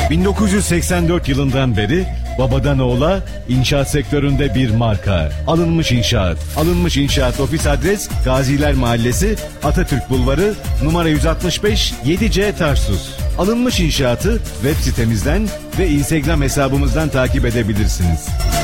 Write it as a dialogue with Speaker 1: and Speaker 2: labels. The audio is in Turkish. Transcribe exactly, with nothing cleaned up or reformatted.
Speaker 1: bin dokuz yüz seksen dört yılından beri babadan oğula inşaat sektöründe bir marka. Alınmış İnşaat. Alınmış İnşaat ofis adres Gaziler Mahallesi, Atatürk Bulvarı, numara yüz altmış beş, yedi C Tarsus. Alınmış İnşaat'ı web sitemizden ve Instagram hesabımızdan takip edebilirsiniz.